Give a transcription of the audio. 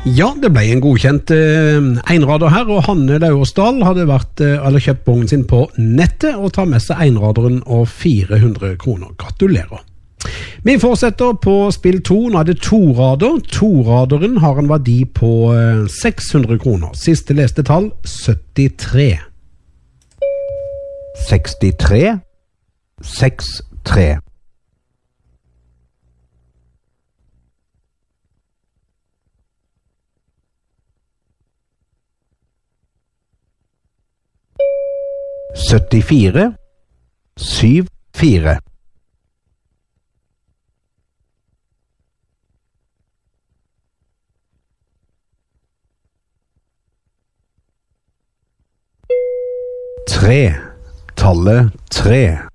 Ja, det ble en godkjent einrader her, og Hanne Lauersdal hadde kjøpt vognen sin på nettet og tar med seg einraderen og 400 kroner. Gratulerer. Vi fortsetter på spill 2. Nå er det torader. Toraderen har en verdi på 600 kroner. Siste leste tall 73. 63 63 74 74 3 tallet 3